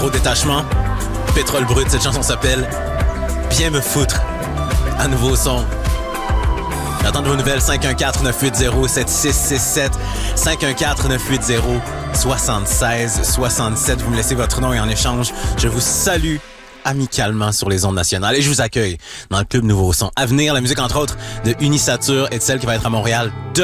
Gros Détachement, Pétrole Brut, cette chanson s'appelle Bien me foutre. Un nouveau son. J'attends de vos nouvelles, 514-980-7667, 514-980-7667. Vous me laissez votre nom et en échange, je vous salue amicalement sur les ondes nationales et je vous accueille dans le Club Nouveau Son. À venir, la musique entre autres de Unisature et de celle qui va être à Montréal